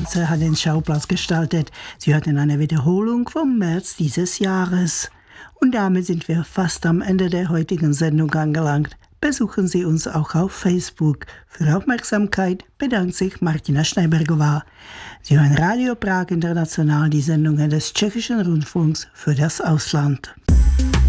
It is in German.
Tanze hat den Schauplatz gestaltet. Sie hörten eine Wiederholung vom März dieses Jahres. Und damit sind wir fast am Ende der heutigen Sendung angelangt. Besuchen Sie uns auch auf Facebook. Für Aufmerksamkeit bedankt sich Martina Schneibergová. Sie hören Radio Prag International, die Sendungen des Tschechischen Rundfunks für das Ausland.